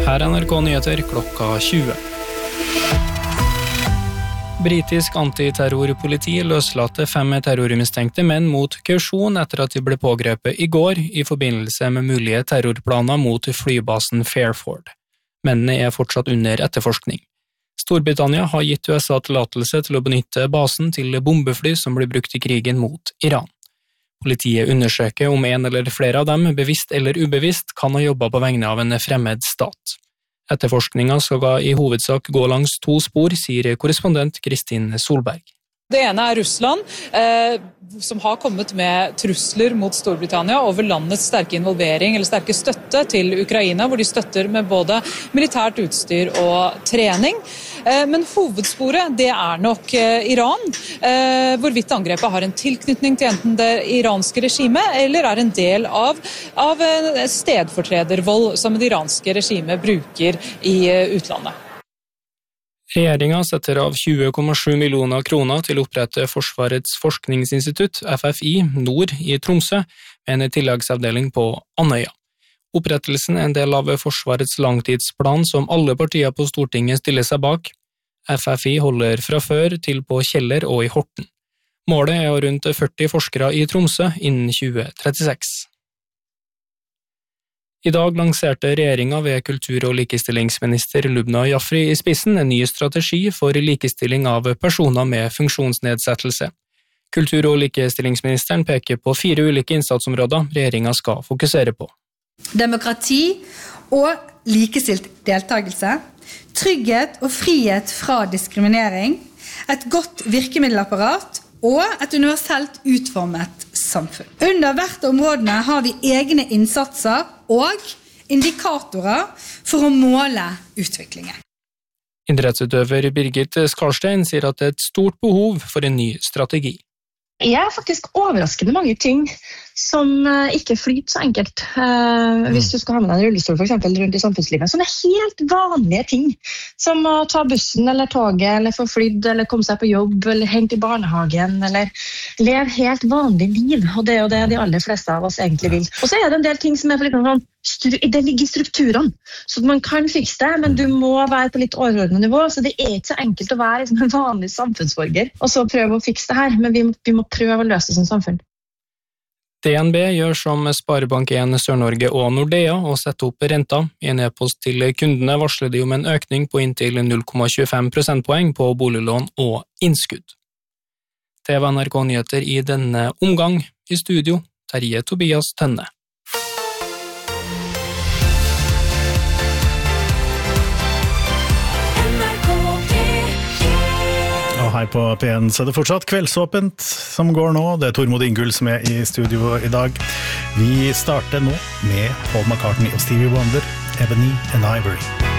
Her NRK Nyheter klokka 20. Britisk antiterrorpoliti løslatte 5 terrormistenkte menn mot kausjon etter at de ble pågrepet i går i forbindelse med mulige terrorplaner mot flybasen Fairford. Mennene fortsatt under etterforskning. Storbritannia har gitt USA tillatelse til å benytte basen til bombefly som blir brukt i krigen mot Iran. Politiet undersøker om en eller flere av dem, bevisst eller ubevisst, kan ha jobbet på vegne av en fremmed stat. Etterforskningen skal i hovedsak gå langs 2 spor, sier korrespondent Kristin Solberg. Det ene Russland, som har kommet med trusler mot Storbritannia over landets sterke involvering eller sterke støtte til Ukraina, hvor de støtter med både militært utstyr og trening. Men hovedsporet, det nok Iran, hvorvidt angrepet har en tilknytning til enten det iranske regimet, eller en del av stedfortredervold som det iranske regimet bruker i utlandet. Regjeringen setter av 20,7 millioner kroner til å opprette Forsvarets forskningsinstitutt, FFI, nord i Tromsø, med en tilleggsavdeling på Andøya. Opprettelsen en del av Forsvarets langtidsplan som alle partier på Stortinget stiller seg bak. FFI holder fra før til på Kjeller og i Horten. Målet å rundt 40 forskere i Tromsø innen 2036. I dag lanserte regjeringen ved kultur- og likestillingsminister Lubna Jafri i spissen en ny strategi for likestilling av personer med funksjonsnedsettelse. Kultur- og likestillingsministeren peker på 4 ulike innsatsområder regjeringen skal fokusere på. Demokrati og likestilt deltakelse, trygghet og frihet fra diskriminering, et godt virkemiddelapparat og et universelt utformet samfunn. Under hvert områdene har vi egne innsatser og indikatorer for å måle utviklingen. Idrettsutøver Birgit Skarstein sier at det et stort behov for en ny strategi. Jeg faktisk overraskende mange ting som ikke flyter så enkelt. Hvis du skal ha med deg en rullestol for eksempel rundt i samfunnslivet. Sånne helt vanlige ting, som å ta bussen eller toget, eller få flydd, eller komme seg på jobb, eller hente i barnehagen, eller leve helt vanlig liv. Og det det de aller fleste av oss egentlig vil. Og så det en del ting som for eksempel det ligger i strukturene, så man kan fikse det, men du må være på litt overordnet nivå, så det ikke så enkelt å være liksom en vanlig samfunnsborger, og så prøve å fikse det her, men vi må prøve å løse det som samfunn. DNB gjør som Sparebank1 Sør-Norge og Nordea og setter opp renta. I en e-post til kundene varsler de om en økning på inntil 0,25 prosentpoeng på boliglån og innskudd. Det var NRK Nyheter i denne omgang. I studio, Terje Tobias Tønne. Her på P1 så det fortsatt kveldsåpent som går nå. Det Tormod Ingull som i studio i dag. Vi starter nå med Paul McCartney og Stevie Wonder, Ebony and Ivory.